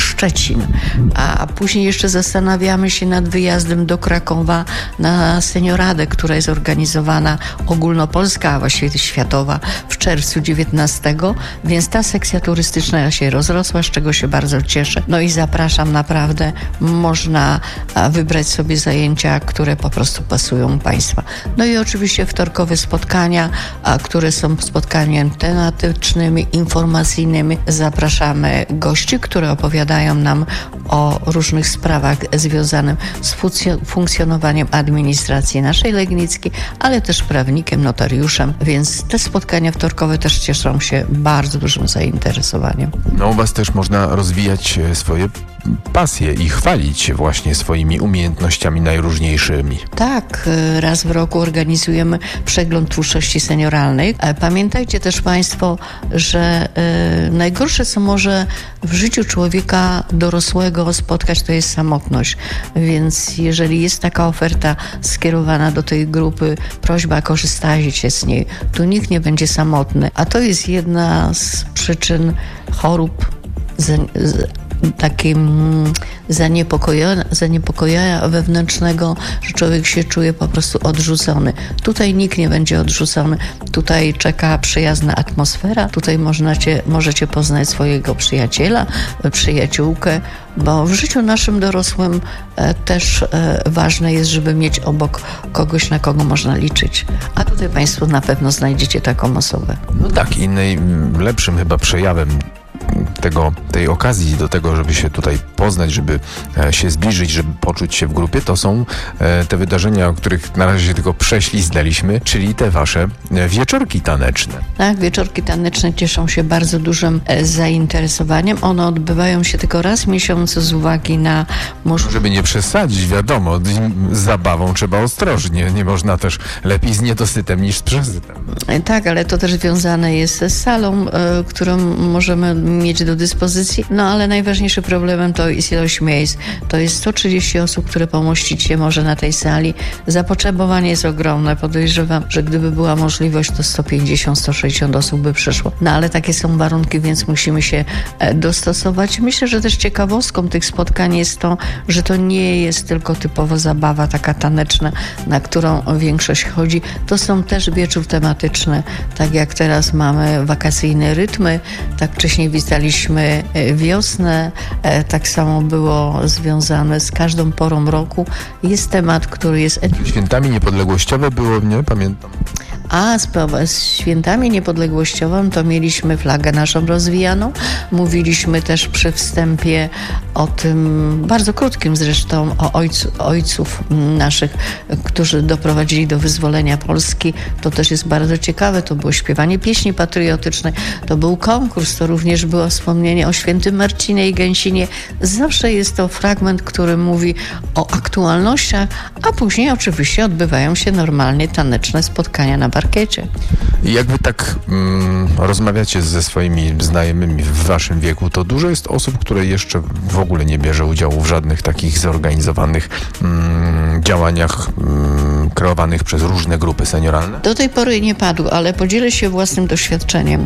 Szczecin. A później jeszcze zastanawiamy się nad wyjazdem do Krakowa na Senioradę, która jest organizowana ogólnopolska, a właściwie światowa w czerwcu 19, więc ta sekcja turystyczna się rozrosła, z czego się bardzo cieszę. No i zapraszam, naprawdę można wybrać sobie zajęcia, które po prostu pasują Państwa. No i oczywiście wtorkowe spotkania, które są spotkaniami tematycznymi, informacyjnymi. Zapraszamy gości, które opowiadają nam o różnych sprawach związanych z funkcjonowaniem administracji naszej legnickiej, ale też prawnikiem, notariuszem, więc te spotkania wtorkowe też cieszą się bardzo dużym zainteresowaniem. No u Was też można rozwijać swoje pasje i chwalić się właśnie swoimi umiejętnościami najróżniejszymi. Tak, raz w roku organizujemy przegląd twórczości senioralnej. Pamiętajcie też Państwo, że najgorsze, co może w życiu człowieka dorosłego spotkać, to jest samotność. Więc jeżeli jest taka oferta skierowana do tej grupy, prośba, korzystajcie z niej. Tu nikt nie będzie samotny. A to jest jedna z przyczyn chorób takim zaniepokojenia wewnętrznego, że człowiek się czuje po prostu odrzucony. Tutaj nikt nie będzie odrzucony. Tutaj czeka przyjazna atmosfera. Tutaj możecie poznać swojego przyjaciela, przyjaciółkę, bo w życiu naszym dorosłym też ważne jest, żeby mieć obok kogoś, na kogo można liczyć. A tutaj Państwo na pewno znajdziecie taką osobę. No tak, i najlepszym chyba przejawem tej okazji do tego, żeby się tutaj poznać, żeby się zbliżyć, żeby poczuć się w grupie, to są te wydarzenia, o których na razie się tylko prześliznęliśmy, czyli te wasze wieczorki taneczne. Tak, wieczorki taneczne cieszą się bardzo dużym zainteresowaniem. One odbywają się tylko raz w miesiącu z uwagi na Żeby nie przesadzić, wiadomo, z zabawą trzeba ostrożnie. Nie można też lepiej z niedosytem niż z przesytem. Tak, ale to też związane jest z salą, którą możemy mieć do dyspozycji. No ale najważniejszym problemem to jest ilość miejsc. To jest 130 osób, które pomieścić się może na tej sali. Zapotrzebowanie jest ogromne. Podejrzewam, że gdyby była możliwość, to 150-160 osób by przyszło. No ale takie są warunki, więc musimy się dostosować. Myślę, że też ciekawostką tych spotkań jest to, że to nie jest tylko typowo zabawa taka taneczna, na którą większość chodzi. To są też wieczór tematyczny. Tak jak teraz mamy wakacyjne rytmy, tak wcześniej witaliśmy wiosnę, tak samo było związane z każdą porą roku. Jest temat, który jest... Świętami niepodległościowe było, nie? Pamiętam. A z świętami niepodległościową to mieliśmy flagę naszą rozwijaną. Mówiliśmy też przy wstępie o tym, bardzo krótkim zresztą, o ojców naszych, którzy doprowadzili do wyzwolenia Polski. To też jest bardzo ciekawe. To było śpiewanie pieśni patriotycznej, to był konkurs, to również było wspomnienie o świętym Marcinie i Gęsinie. Zawsze jest to fragment, który mówi o aktualnościach, a później oczywiście odbywają się normalnie taneczne spotkania na parkiecie. I jak wy tak rozmawiacie ze swoimi znajomymi w waszym wieku, to dużo jest osób, które jeszcze w ogóle nie bierze udziału w żadnych takich zorganizowanych działaniach kreowanych przez różne grupy senioralne? Do tej pory nie padł, ale podzielę się własnym doświadczeniem.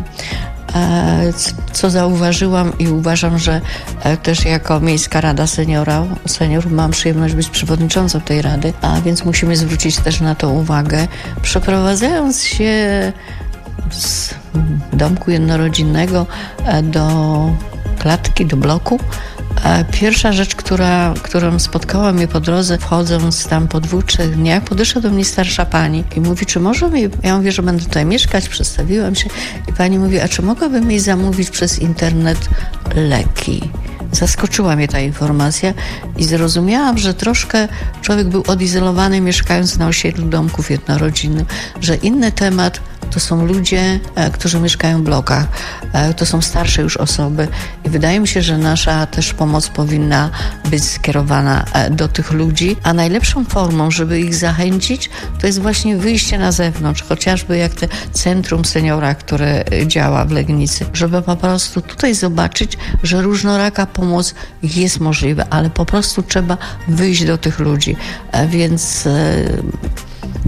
Co zauważyłam i uważam, że też jako Miejska Rada Seniorów mam przyjemność być przewodniczącą tej rady, a więc musimy zwrócić też na to uwagę. Przeprowadzając się z domku jednorodzinnego do klatki, do bloku, pierwsza rzecz, którą spotkała mnie po drodze, wchodząc tam po 2-3 dniach, podeszła do mnie starsza pani i mówi, czy może mi... Ja mówię, że będę tutaj mieszkać, przedstawiłam się i pani mówi, a czy mogłabym jej zamówić przez internet leki? Zaskoczyła mnie ta informacja i zrozumiałam, że troszkę człowiek był odizolowany, mieszkając na osiedlu domków jednorodzinnych, że inny temat to są ludzie, którzy mieszkają w blokach. To są starsze już osoby i wydaje mi się, że nasza też pomoc powinna być skierowana do tych ludzi, a najlepszą formą, żeby ich zachęcić, to jest właśnie wyjście na zewnątrz, chociażby jak te Centrum Seniora, które działa w Legnicy, żeby po prostu tutaj zobaczyć, że różnoraka pomoc jest możliwa, ale po prostu trzeba wyjść do tych ludzi. Więc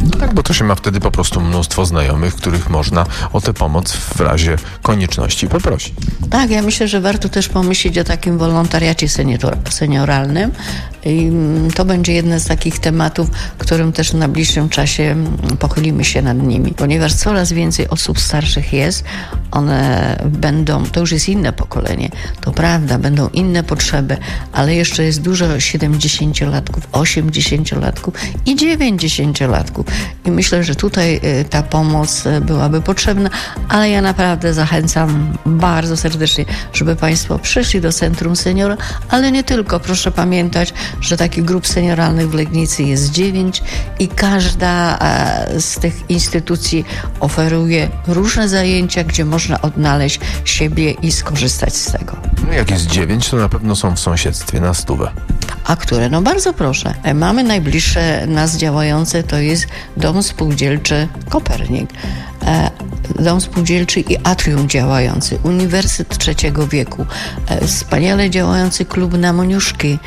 Tak, bo to się ma wtedy po prostu mnóstwo znajomych, których można o tę pomoc w razie konieczności poprosić. Tak, ja myślę, że warto też pomyśleć o takim wolontariacie senioralnym. I to będzie jeden z takich tematów, którym też w najbliższym czasie pochylimy się nad nimi, ponieważ coraz więcej osób starszych jest, one będą, to już jest inne pokolenie, to prawda, będą inne potrzeby, ale jeszcze jest dużo 70-latków, 80-latków i 90-latków. I myślę, że tutaj ta pomoc byłaby potrzebna, ale ja naprawdę zachęcam bardzo serdecznie, żeby Państwo przyszli do Centrum Seniora, ale nie tylko. Proszę pamiętać, że takich grup senioralnych w Legnicy jest 9 i każda z tych instytucji oferuje różne zajęcia, gdzie można odnaleźć siebie i skorzystać z tego. No jak jest 9, to na pewno są w sąsiedztwie na 100. A które? No bardzo proszę. Mamy najbliższe nas działające, to jest Dom Spółdzielczy Kopernik. Dom Spółdzielczy i Atrium działający, Uniwersytet Trzeciego Wieku, wspaniale działający klub na Moniuszki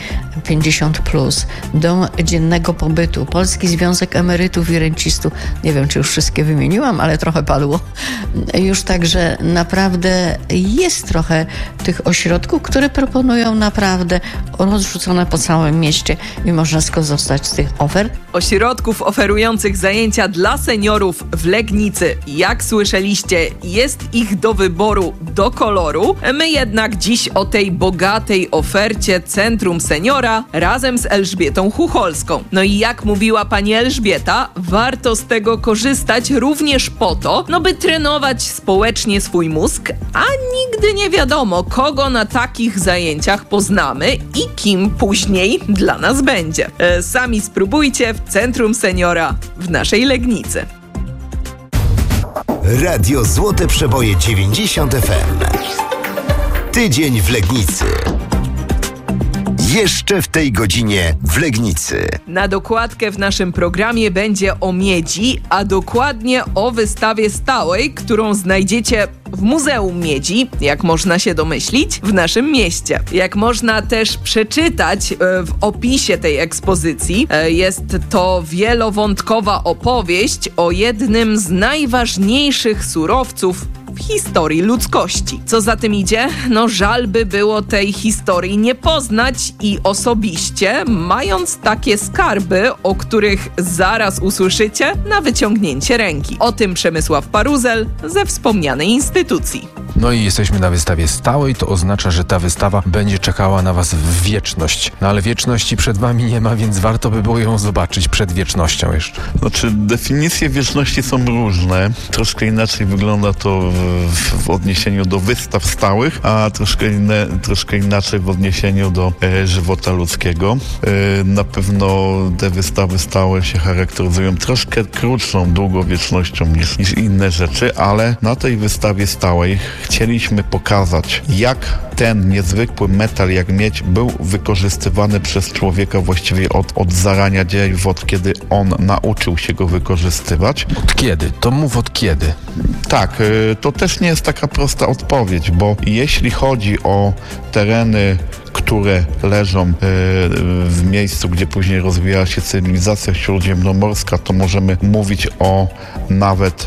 50+, Dom Dziennego Pobytu, Polski Związek Emerytów i Rencistów, nie wiem, czy już wszystkie wymieniłam, ale trochę padło już, także naprawdę jest trochę tych ośrodków, które proponują naprawdę rozrzucone po całym mieście i można skorzystać z tych ofert. Ośrodków oferujących zajęcia dla seniorów w Legnicy, jak słyszeliście, jest ich do wyboru, do koloru. My jednak dziś o tej bogatej ofercie Centrum Seniora razem z Elżbietą Chucholską. No i jak mówiła pani Elżbieta, warto z tego korzystać również po to, by trenować społecznie swój mózg, a nigdy nie wiadomo, kogo na takich zajęciach poznamy i kim później dla nas będzie. Sami spróbujcie w Centrum Seniora w naszej Legnicy. Radio Złote Przeboje 90 FM. Tydzień w Legnicy. Jeszcze w tej godzinie w Legnicy. Na dokładkę w naszym programie będzie o miedzi, a dokładnie o wystawie stałej, którą znajdziecie w Muzeum Miedzi, jak można się domyślić, w naszym mieście. Jak można też przeczytać w opisie tej ekspozycji, jest to wielowątkowa opowieść o jednym z najważniejszych surowców w historii ludzkości. Co za tym idzie? Żal by było tej historii nie poznać i osobiście, mając takie skarby, o których zaraz usłyszycie na wyciągnięcie ręki. O tym Przemysław Paruzel ze wspomnianej instytucji. No i jesteśmy na wystawie stałej, to oznacza, że ta wystawa będzie czekała na was w wieczność. No ale wieczności przed wami nie ma, więc warto by było ją zobaczyć przed wiecznością jeszcze. Znaczy, definicje wieczności są różne. Troszkę inaczej wygląda to w odniesieniu do wystaw stałych, a troszkę inaczej w odniesieniu do żywota ludzkiego. Na pewno te wystawy stałe się charakteryzują troszkę krótszą długowiecznością niż inne rzeczy, ale na tej wystawie stałej chcieliśmy pokazać, jak ten niezwykły metal jak miedź był wykorzystywany przez człowieka właściwie od zarania dziejów, od kiedy on nauczył się go wykorzystywać. Od kiedy? To mów od kiedy. Tak, to też nie jest taka prosta odpowiedź, bo jeśli chodzi o tereny, które leżą w miejscu, gdzie później rozwijała się cywilizacja śródziemnomorska, to możemy mówić o nawet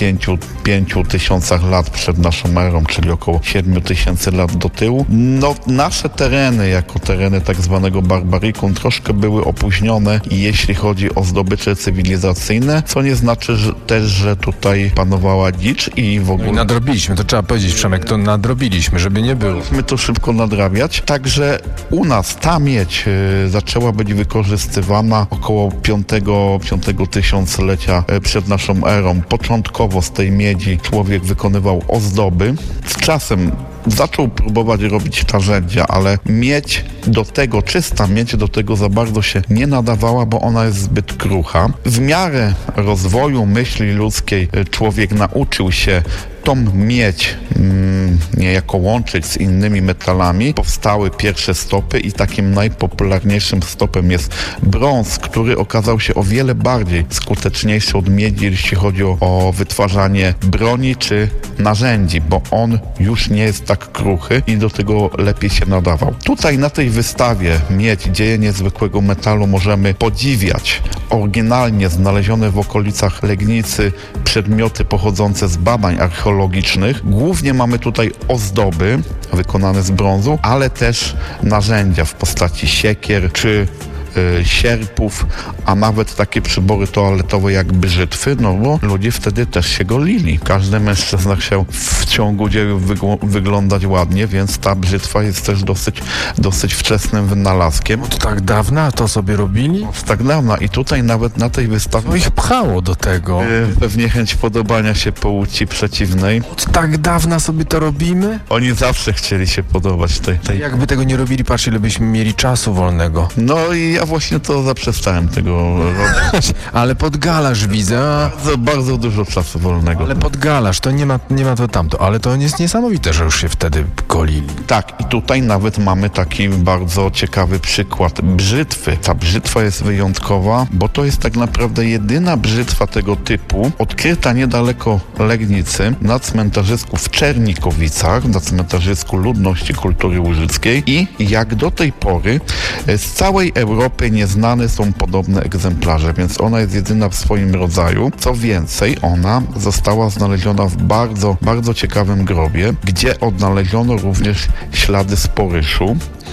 5000 lat przed naszą erą, czyli około 7000 lat do tyłu. Nasze tereny, jako tereny tak zwanego barbarikum, troszkę były opóźnione, jeśli chodzi o zdobycze cywilizacyjne, co nie znaczy że tutaj panowała dzicz i w ogóle... I nadrobiliśmy, to trzeba powiedzieć, Przemek, to nadrobiliśmy, żeby nie było. Musimy to szybko nadrabiać, także u nas ta miedź zaczęła być wykorzystywana około 5000-lecia przed naszą erą. Początkowo z tej miedzi człowiek wykonywał ozdoby. Z czasem zaczął próbować robić narzędzia, ale czysta miedź do tego za bardzo się nie nadawała, bo ona jest zbyt krucha. W miarę rozwoju myśli ludzkiej człowiek nauczył się tą miedź niejako łączyć z innymi metalami, powstały pierwsze stopy i takim najpopularniejszym stopem jest brąz, który okazał się o wiele bardziej skuteczniejszy od miedzi, jeśli chodzi o wytwarzanie broni czy narzędzi, bo on już nie jest tak kruchy i do tego lepiej się nadawał. Tutaj na tej wystawie Miedź, dzieje niezwykłego metalu możemy podziwiać oryginalnie znalezione w okolicach Legnicy przedmioty pochodzące z badań archeologicznych. Głównie mamy tutaj ozdoby wykonane z brązu, ale też narzędzia w postaci siekier czy sierpów, a nawet takie przybory toaletowe jak brzytwy, no bo ludzie wtedy też się golili. Każdy mężczyzna chciał w ciągu dziejów wyglądać ładnie, więc ta brzytwa jest też dosyć wczesnym wynalazkiem. Od tak dawna to sobie robili? Od tak dawna i tutaj nawet na tej wystawie... No ich pchało do tego. Pewnie chęć podobania się płci przeciwnej. Od tak dawna sobie to robimy? Oni zawsze chcieli się podobać tej... Jakby tego nie robili, patrz ile byśmy mieli czasu wolnego. No i ja właśnie to zaprzestałem tego robić. Ale podgalasz, widzę. Bardzo dużo czasu wolnego. Ale podgalasz, to nie ma to tamto. Ale to jest niesamowite, że już się wtedy golili. Tak, i tutaj nawet mamy taki bardzo ciekawy przykład brzytwy. Ta brzytwa jest wyjątkowa, bo to jest tak naprawdę jedyna brzytwa tego typu odkryta niedaleko Legnicy na cmentarzysku w Czernikowicach, na cmentarzysku ludności kultury łużyckiej i jak do tej pory z całej Europy nieznane są podobne egzemplarze, więc ona jest jedyna w swoim rodzaju. Co więcej, ona została znaleziona w bardzo, bardzo ciekawym grobie, gdzie odnaleziono również ślady sporyszu.